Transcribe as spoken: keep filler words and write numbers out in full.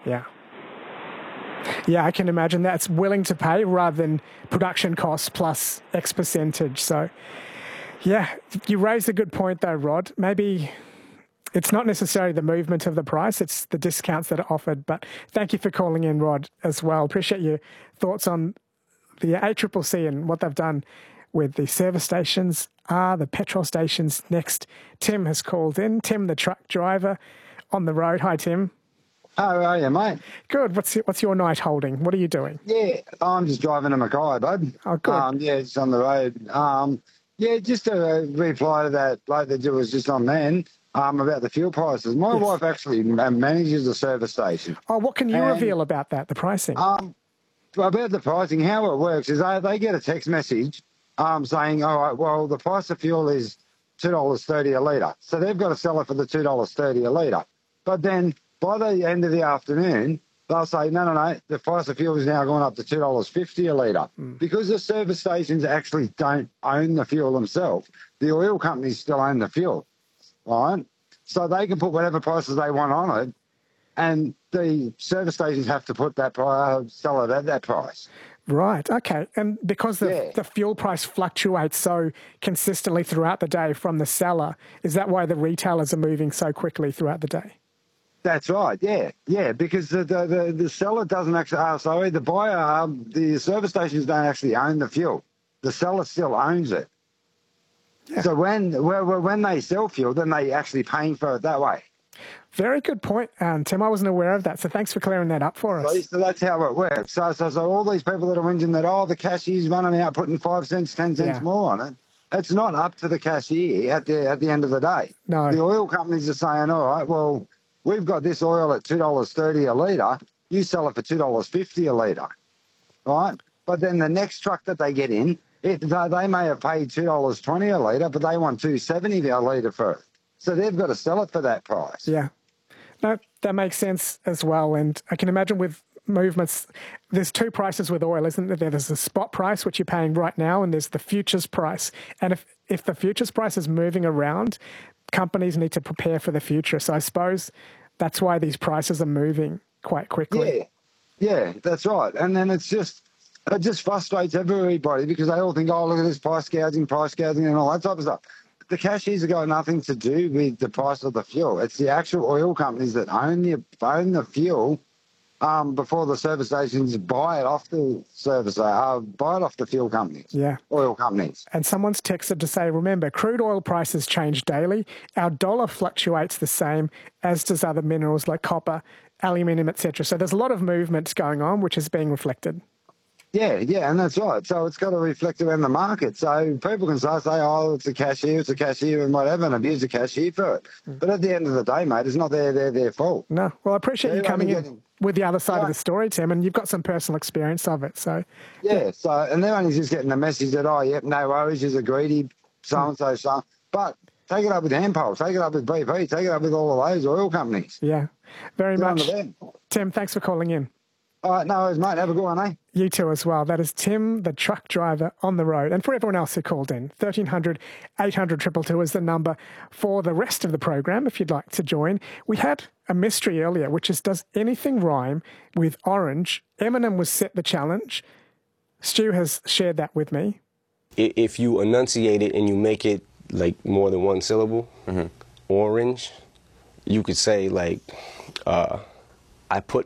Yeah. Yeah, I can imagine that's willing to pay rather than production costs plus X percentage. So, yeah, you raised a good point though, Rod. Maybe it's not necessarily the movement of the price, it's the discounts that are offered. But thank you for calling in, Rod, as well. Appreciate your thoughts on the A C C C and what they've done with the service stations are the petrol stations next. Tim has called in. Tim, the truck driver on the road. Hi, Tim. How are you, mate? Good. What's your, what's your night holding? What are you doing? Yeah, I'm just driving a Mackay, bud. Oh, good. Um, yeah, it's on the road. Um, yeah, just to reply to that bloke that was just on then um, about the fuel prices. My Yes. wife actually manages a service station. Oh, what can you And, reveal about that, the pricing? Um, about the pricing, how it works is they, they get a text message um, saying, all right, well, the price of fuel is two dollars thirty a litre. So they've got to sell it for the two dollars thirty a litre. But then by the end of the afternoon, they'll say, no, no, no, the price of fuel is now going up to two dollars fifty a litre. Mm. Because the service stations actually don't own the fuel themselves. The oil companies still own the fuel, right? So they can put whatever prices they want on it, and the service stations have to put that price, sell it at that price. Right, okay. And because the, Yeah. the fuel price fluctuates so consistently throughout the day from the seller, is that why the retailers are moving so quickly throughout the day? That's right, yeah, yeah, because the the, the, the seller doesn't actually, oh, sorry, the buyer, um, the service stations don't actually own the fuel. The seller still owns it. Yeah. So when when they sell fuel, then they actually paying for it that way. Very good point, um, Tim. I wasn't aware of that, so thanks for clearing that up for us. So, so that's how it works. So, so, so all these people that are whinging that, oh, the cashier's running out, putting five cents, ten cents yeah. more on it, it's not up to the cashier at the at the end of the day. No. The oil companies are saying, all right, well, we've got this oil at two dollars thirty a litre. You sell it for two dollars fifty a litre, right? But then the next truck that they get in, it, they, they may have paid two dollars twenty a litre, but they want two dollars seventy a litre for it. So they've got to sell it for that price. Yeah. No, that makes sense as well. And I can imagine with movements, there's two prices with oil, isn't there? There's the spot price, which you're paying right now, and there's the futures price. And if, if the futures price is moving around, companies need to prepare for the future. So I suppose that's why these prices are moving quite quickly. Yeah, yeah, that's right. And then it's just, it just frustrates everybody because they all think, oh, look at this price gouging, price gouging and all that type of stuff. The cashiers have got nothing to do with the price of the fuel. It's the actual oil companies that own the, own the fuel um, before the service stations buy it off the service, uh, buy it off the fuel companies, yeah, oil companies. And someone's texted to say, remember, crude oil prices change daily. Our dollar fluctuates the same, as does other minerals like copper, aluminium, et cetera. So there's a lot of movements going on, which is being reflected. Yeah, yeah, and that's right. So it's got to reflect around the market. So people can start say, oh, it's a cashier, it's a cashier and whatever, and abuse the cashier for it. Mm. But at the end of the day, mate, it's not their, their, their fault. No. Well, I appreciate They're you coming in getting... with the other side yeah. of the story, Tim, and you've got some personal experience of it. So Yeah, yeah. so and they're only just getting the message that, oh, yep, no worries, you're greedy, so-and-so, mm. so But take it up with Ampol, take it up with B P, take it up with all of those oil companies. Yeah, very Get much. Tim, thanks for calling in. All right, no worries, mate. Have a good one, eh? You too as well. That is Tim, the truck driver on the road. And for everyone else who called in, thirteen hundred, eight hundred, two two two is the number for the rest of the program if you'd like to join. We had a mystery earlier, which is, does anything rhyme with orange? Eminem was set the challenge. Stu has shared that with me. If you enunciate it and you make it like more than one syllable, mm-hmm. orange, you could say like, uh, I put